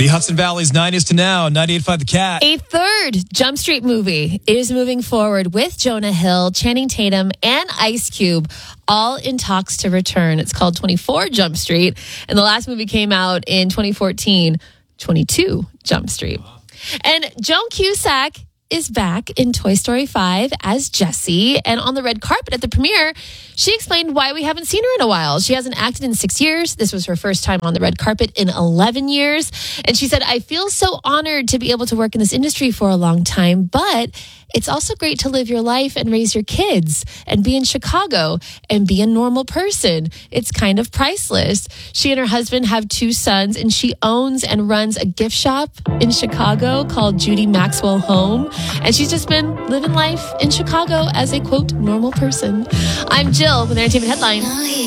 The Hudson Valley's 90s to now, 98.5 The Cat. A third Jump Street movie is moving forward with Jonah Hill, Channing Tatum, and Ice Cube, all in talks to return. It's called 24 Jump Street, and the last movie came out in 2014, 22 Jump Street. And Joan Cusack is back in Toy Story 5 as Jessie, and on the red carpet at the premiere, she explained why we haven't seen her in a while. She hasn't acted in 6 years. This was her first time on the red carpet in 11 years. And she said, I feel so honored to be able to work in this industry for a long time, but it's also great to live your life and raise your kids and be in Chicago and be a normal person. It's kind of priceless. She and her husband have 2 sons, and she owns and runs a gift shop in Chicago called Judy Maxwell Home. And she's just been living life in Chicago as a, quote, normal person. I'm Jill with Entertainment Headline.